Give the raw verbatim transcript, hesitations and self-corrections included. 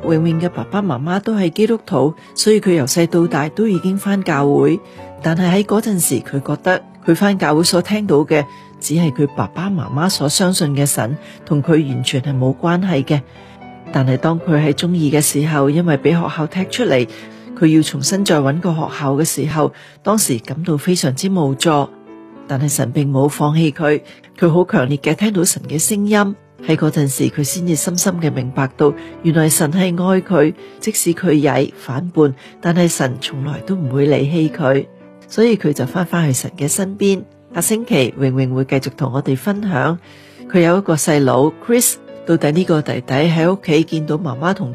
永永嘅爸爸媽媽都係基督徒，所以佢由細到大都已經返教會。但係喺嗰陣時，佢覺得佢返教會所聽到嘅只係佢爸爸媽媽所相信嘅神，同佢完全係冇關係嘅。但係當佢喺中二嘅時候，因為俾學校踢出嚟，佢要重新再揾個學校嘅時候，當時感到非常之無助。但係神並冇放棄佢，佢好強烈嘅聽到神嘅聲音。喺嗰陣時，佢先至深深嘅明白到，原來神係愛佢，即使佢曳反叛，但係神從來都唔會離棄佢。所以佢就翻返去神嘅身邊。下星期榮榮會繼續同我哋分享，佢有一個細佬 Chris，到底呢個弟弟喺屋企見到媽媽同